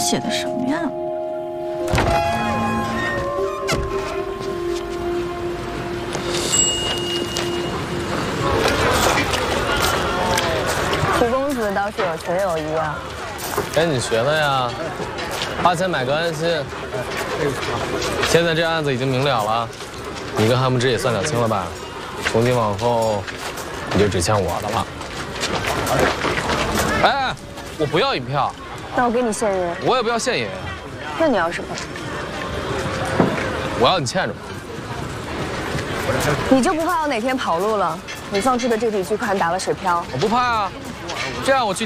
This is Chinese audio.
写的什么呀？ 徐公子倒是有情有义啊。 跟你学的呀，花钱买个安心。现在这案子已经明了了，你跟韩木之也算了清了吧？从今往后，你就只欠我的了。哎，我不要银票。 那我给你现银。 我也不要现银。 那你要什么？ 我要你欠着我。 你就不怕我哪天跑路了？你放出的这笔巨款打了水漂？ 我不怕啊，这样我去。